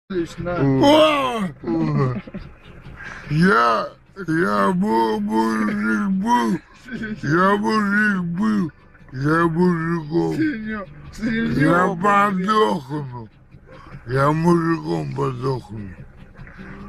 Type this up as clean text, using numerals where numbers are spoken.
О! Я мужик был, я мужиком. Я подохну, я мужиком подохну.